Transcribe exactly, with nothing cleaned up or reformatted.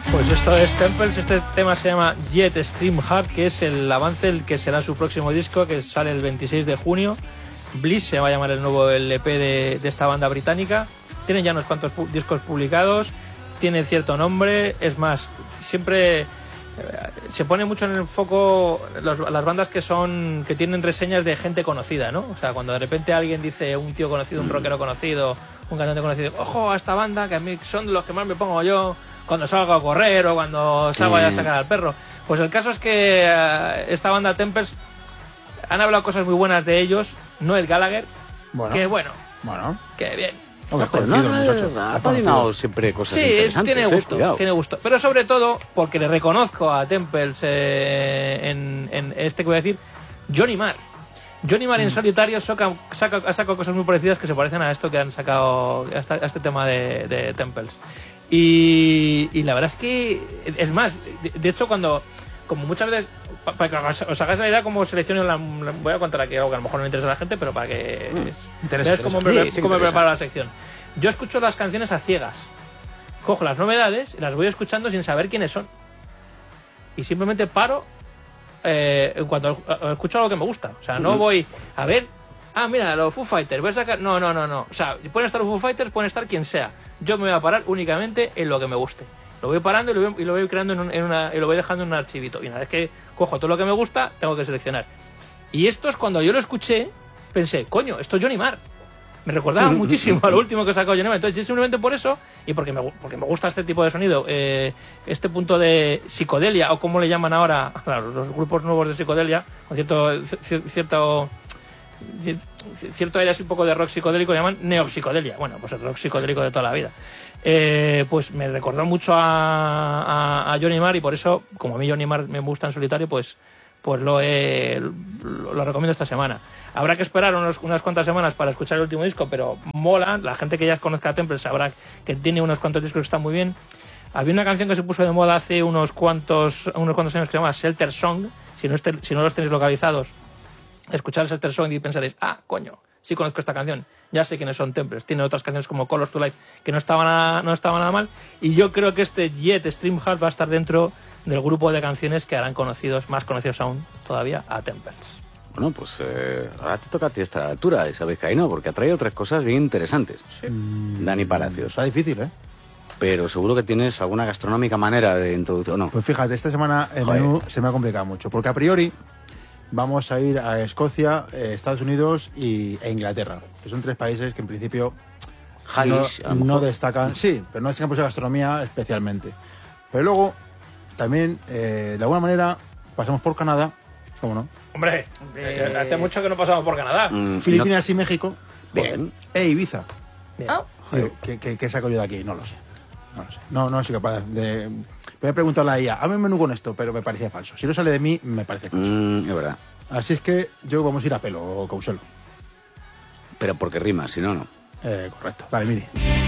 Pues esto es Temples, este tema se llama Jet Stream Heart, que es el avance el que será su próximo disco, que sale el veintiséis de junio. Bliss se va a llamar el nuevo L P de, de esta banda británica. Tienen ya unos cuantos pu- discos publicados, tiene cierto nombre, es más, siempre eh, se pone mucho en el foco los, las bandas que son que tienen reseñas de gente conocida, ¿no? O sea, cuando de repente alguien dice, un tío conocido, un rockero conocido, un cantante conocido, ojo a esta banda que a mí son de los que más me pongo yo cuando salgo a correr o cuando salgo a sacar al perro. Pues el caso es que uh, esta banda Tempest han hablado cosas muy buenas de ellos, Noel Gallagher, Bueno. que bueno, Bueno. que bien. Hombre, Pero conocido, no, muchacho. ha Ha patinado conocido. siempre cosas Sí, interesantes. tiene eh, gusto, cuidado. tiene gusto. Pero sobre todo porque le reconozco a Temples eh, en, en este que voy a decir, Johnny Marr. Johnny Marr en solitario saca, saca, ha sacado cosas muy parecidas que se parecen a esto que han sacado, a, esta, a este tema de, de Temples. Y, y la verdad es que, es más, de, de hecho cuando, como muchas veces, pa- para que os, os hagáis la idea cómo selecciono, la, la- voy a contar aquí algo que a lo mejor no me interesa a la gente, pero para que Mm, interesa, veáis cómo, interesa. me, Sí, sí cómo me interesa. preparo la sección. Yo escucho las canciones a ciegas. Cojo las novedades y las voy escuchando sin saber quiénes son. Y simplemente paro eh, en cuanto a- a- escucho algo que me gusta. O sea, no Ujú. voy a ver, ah, mira, los Foo Fighters, voy a sacar... No, no, no, no. O sea, pueden estar los Foo Fighters, pueden estar quien sea. Yo me voy a parar únicamente en lo que me guste. Lo voy parando y lo voy, y lo voy creando en, un- en una... y lo voy dejando en un archivito. Y una vez que cojo todo lo que me gusta, tengo que seleccionar. Y esto es cuando yo lo escuché, pensé, coño, esto es Johnny Marr. Me recordaba muchísimo a lo último que sacó Johnny Marr. Entonces, yo simplemente por eso, y porque me, gu- porque me gusta este tipo de sonido, eh, este punto de psicodelia, o como le llaman ahora claro, los grupos nuevos de psicodelia, con cierto cier- cierto cier- cierto aire así un poco de rock psicodélico, le llaman neopsicodelia. Bueno, pues el rock psicodélico de toda la vida. Eh, pues me recordó mucho a, a, a Johnny Marr, y por eso, como a mí Johnny Marr me gusta en solitario, pues pues lo, he, lo, lo recomiendo esta semana. Habrá que esperar unos, unas cuantas semanas para escuchar el último disco, pero mola. La gente que ya conozca a Temple sabrá que tiene unos cuantos discos que están muy bien. Había una canción que se puso de moda hace unos cuantos unos cuantos años que se llama Shelter Song. Si no, este, si no los tenéis localizados, escuchar Shelter Song y pensaréis, ah, coño, sí conozco esta canción, ya sé quiénes son Temples. Tiene otras canciones como Colors to Life que no estaban nada, no estaban nada mal. Y yo creo que este Jet Stream Heart va a estar dentro del grupo de canciones que harán conocidos, más conocidos aún todavía, a Temples. Bueno, pues eh, ahora te toca a ti estar a la altura, y sabéis que ahí no, porque ha traído tres cosas bien interesantes. Mm, Dani Palacios. Está difícil, ¿eh? Pero seguro que tienes alguna gastronómica manera de introducir, ¿o no? Pues fíjate, esta semana el Joder. menú se me ha complicado mucho, porque a priori vamos a ir a Escocia, eh, Estados Unidos y, e Inglaterra, que son tres países que en principio Haggis, a no, lo no mejor. destacan, sí, pero no destacan por su gastronomía especialmente. Pero luego, también, eh, de alguna manera, pasamos por Canadá, ¿cómo no? Hombre, eh, hace mucho que no pasamos por Canadá. Mm, Filipinas y México, Bien. e Ibiza. Bien. Joder, ¿qué, qué, qué saco yo de aquí? No lo sé. No lo sé. No, no soy capaz de... Voy a preguntarle a ella, hazme un menú con esto, pero me parecía falso. Si no sale de mí, me parece falso. Mm, es verdad. Así es que yo vamos a ir a pelo, Causelo. Pero porque rima, si no, no. Eh, correcto. Vale, mire.